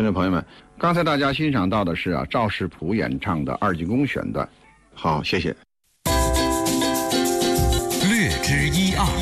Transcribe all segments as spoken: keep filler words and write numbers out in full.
听众朋友们，刚才大家欣赏到的是啊赵世普演唱的二进宫选段。好，谢谢。 略知一二。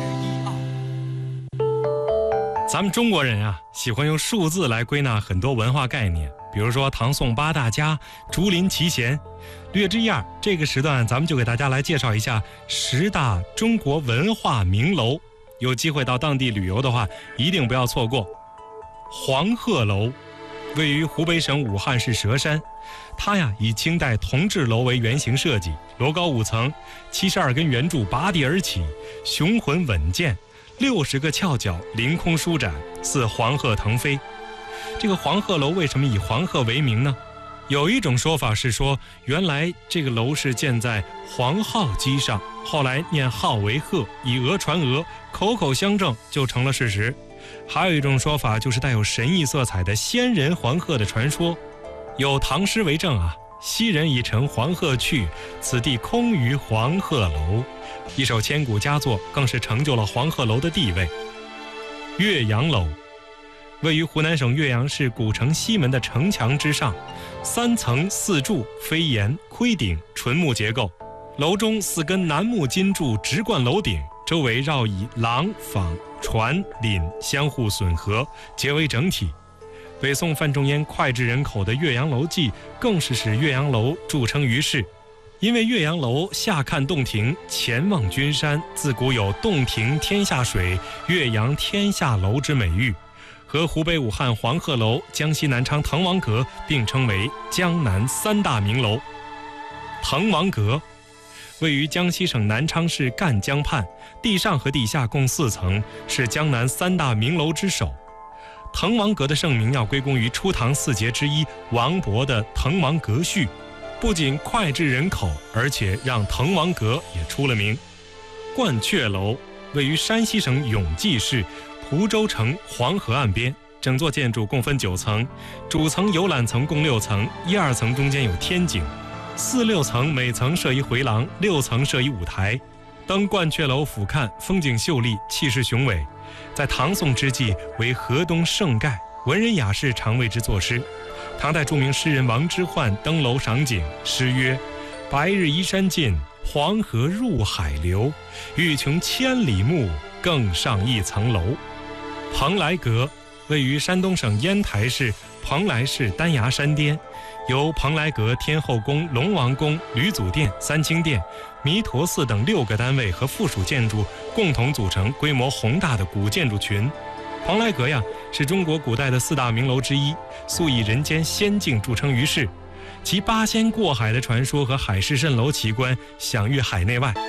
咱们中国人啊，喜欢用数字来归纳很多文化概念，比如说唐宋八大家、竹林七贤。略知一二，这个时段咱们就给大家来介绍一下十大中国文化名楼。有机会到当地旅游的话，一定不要错过。黄鹤楼位于湖北省武汉市佘山，它呀以清代同治楼为原型设计，楼高五层，七十二根圆柱拔地而起，雄浑稳健，六十个翘角凌空舒展，似黄鹤腾飞。这个黄鹤楼为什么以黄鹤为名呢？有一种说法是说，原来这个楼是建在黄鹤基上，后来念号为鹤，以讹传讹，口口相证就成了事实。还有一种说法，就是带有神异色彩的仙人黄鹤的传说。有唐诗为证啊，昔人已乘黄鹤去，此地空余黄鹤楼。一首千古佳作，更是成就了黄鹤楼的地位。岳阳楼位于湖南省岳阳市古城西门的城墙之上，三层四柱，飞檐盔顶，纯木结构。楼中四根楠木金柱直贯楼顶，周围绕以廊、坊、船、檩相互损合，结为整体。北宋范仲淹脍炙人口的《岳阳楼记》更是使岳阳楼著称于世。因为岳阳楼下看洞庭，前望君山，自古有洞庭天下水，岳阳天下楼之美誉，和湖北武汉黄鹤楼、江西南昌滕王阁并称为江南三大名楼。滕王阁位于江西省南昌市赣江畔，地上和地下共四层，是江南三大名楼之首。滕王阁的盛名要归功于初唐四杰之一王勃的《滕王阁序》，不仅脍炙人口，而且让滕王阁也出了名。鹳雀楼位于山西省永济市蒲州城黄河岸边，整座建筑共分九层，主层游览层共六层，一二层中间有天井，四六层每层设一回廊，六层设一舞台。登鹳雀楼俯瞰，风景秀丽，气势雄伟，在唐宋之际为河东胜盖，文人雅士常为之作诗。唐代著名诗人王之涣登楼赏景，诗曰：白日依山尽，黄河入海流，欲穷千里目，更上一层楼。蓬莱阁位于山东省烟台市蓬莱市丹崖山巅，由蓬莱阁、天后宫、龙王宫、吕祖殿、三清殿、弥陀寺等六个单位和附属建筑共同组成规模宏大的古建筑群。蓬莱阁呀，是中国古代的四大名楼之一，素以人间仙境著称于世，其八仙过海的传说和海市蜃楼奇观享誉海内外。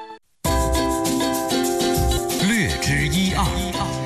略知一二。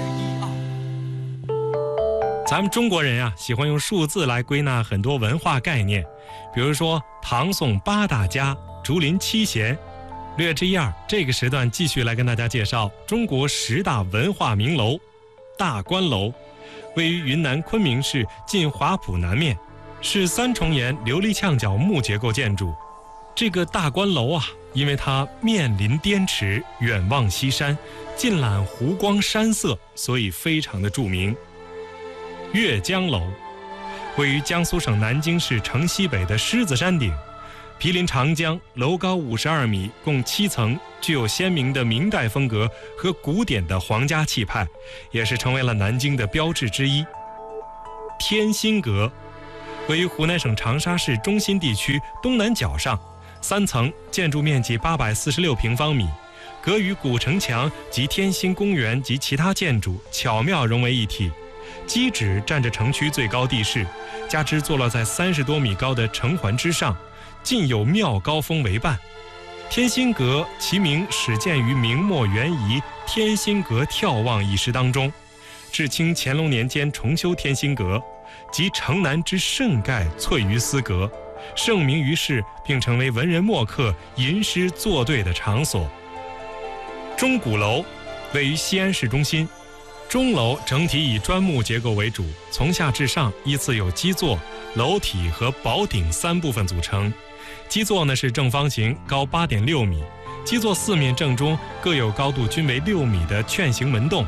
咱们中国人啊，喜欢用数字来归纳很多文化概念，比如说唐宋八大家、竹林七贤。略知一二，这个时段继续来跟大家介绍中国十大文化名楼。大观楼位于云南昆明市晋华浦南面，是三重檐琉璃墙角木结构建筑。这个大观楼啊，因为它面临滇池，远望西山，尽览湖光山色，所以非常的著名。岳江楼位于江苏省南京市城西北的狮子山顶，毗邻长江，楼高五十二米，共七层，具有鲜明的明代风格和古典的皇家气派，也是成为了南京的标志之一。天心阁位于湖南省长沙市中心地区东南角上，三层，建筑面积八百四十六平方米，阁与古城墙及天心公园及其他建筑巧妙融为一体。基址占着城区最高地势，加之坐落在三十多米高的城环之上，尽有妙高峰为伴。天心阁其名始见于明末元仪《天心阁眺望》一诗当中。至清乾隆年间重修天心阁，即城南之盛盖翠于丝阁，盛名于世，并成为文人墨客吟诗作对的场所。钟鼓楼位于西安市中心，钟楼整体以砖木结构为主，从下至上依次有基座、楼体和宝顶三部分组成。基座呢是正方形，高 八点六米，基座四面正中各有高度均为六米的券形门洞，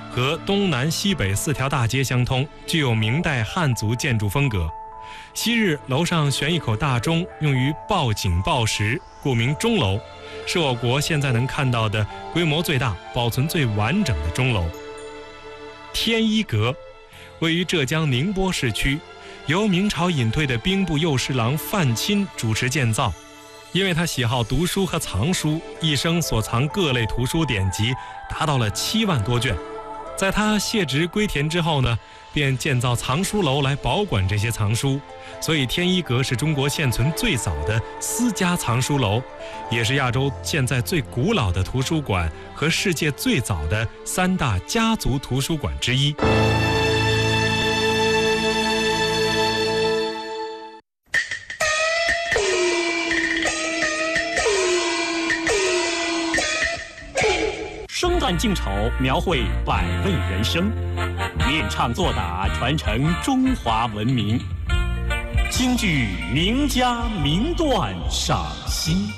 和东南西北四条大街相通，具有明代汉族建筑风格。昔日楼上悬一口大钟，用于报警报时，故名钟楼，是我国现在能看到的规模最大、保存最完整的钟楼。天一阁位于浙江宁波市区，由明朝隐退的兵部右侍郎范钦主持建造。因为他喜好读书和藏书，一生所藏各类图书典籍达到了七万多卷。在他卸职归田之后呢，便建造藏书楼来保管这些藏书，所以天一阁是中国现存最早的私家藏书楼，也是亚洲现在最古老的图书馆和世界最早的三大家族图书馆之一。 生旦净丑，描绘百味人生；练唱作打，传承中华文明。京剧名家名段赏析。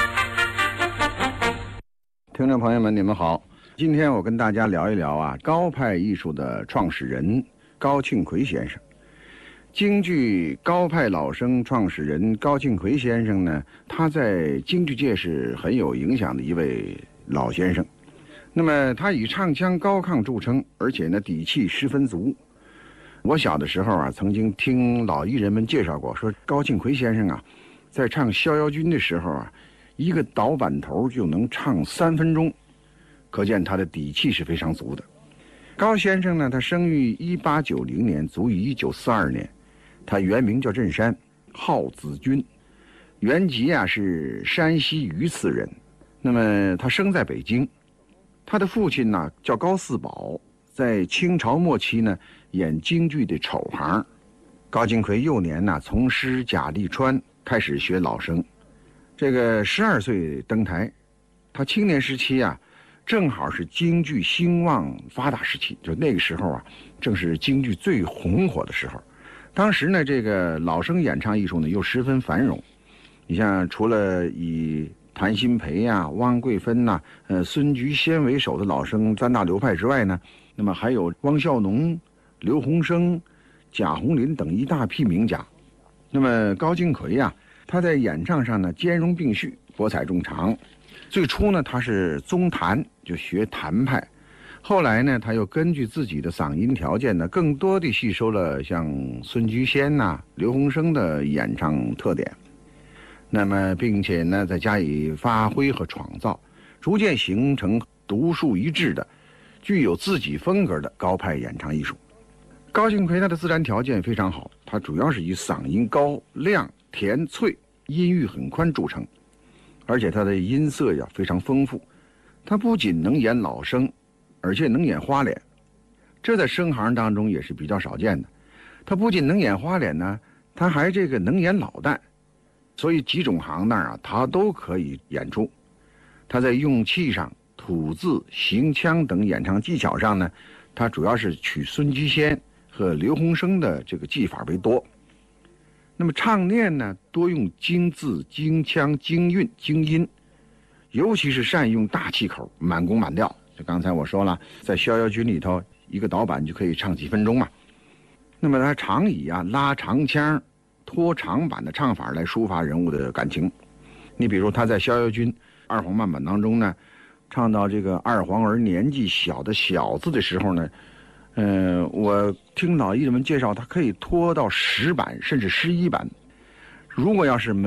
听众朋友们，你们好，今天我跟大家聊一聊啊，高派艺术的创始人高庆奎先生。京剧高派老生创始人高庆奎先生呢，他在京剧界是很有影响的一位老先生。那么他以唱腔高亢著称，而且呢底气十分足。我小的时候啊，曾经听老艺人们介绍过，说高庆奎先生啊，在唱《逍遥君》的时候啊，一个倒板头就能唱三分钟，可见他的底气是非常足的。高先生呢，他生于一八九零年，卒于一九四二年。他原名叫振山，号子君，原籍啊是山西榆次人。那么他生在北京。他的父亲呢叫高四宝，在清朝末期呢演京剧的丑行。高庆奎幼年呢从师贾立川，开始学老生。这个十二岁登台，他青年时期啊，正好是京剧兴旺发达时期，就那个时候啊，正是京剧最红火的时候。当时呢，这个老生演唱艺术呢又十分繁荣。你像除了以谭鑫培呀、啊、汪桂芬呐、啊、呃孙菊仙为首的老生三大流派之外呢，那么还有汪孝农、刘洪生、贾宏林等一大批名家。那么高庆奎呀、啊，他在演唱上呢兼容并蓄，博采众长。最初呢他是宗谭，就学谭派，后来呢他又根据自己的嗓音条件呢，更多地吸收了像孙菊仙呐、啊、刘洪生的演唱特点。那么并且呢再加以发挥和创造，逐渐形成独树一帜的具有自己风格的高派演唱艺术。高庆奎他的自然条件非常好，他主要是以嗓音高亮甜脆，音域很宽著称，而且他的音色呀非常丰富。他不仅能演老生，而且能演花脸，这在生行当中也是比较少见的。他不仅能演花脸呢，他还这个能演老旦，所以几种行当啊，他都可以演出。他在用气上、吐字、行腔等演唱技巧上呢，他主要是取孙菊仙和刘洪生的这个技法为多。那么唱念呢，多用京字、京腔、京韵、京音，尤其是善用大气口，满弓满调。就刚才我说了，在《逍遥君》里头，一个导板就可以唱几分钟嘛。那么他常以啊拉长腔、拖长板的唱法来抒发人物的感情。你比如他在《逍遥君》二黄慢板当中呢，唱到这个二黄儿年纪小的小字的时候呢，呃，我听老艺人们介绍，他可以拖到十板甚至十一板。如果要是没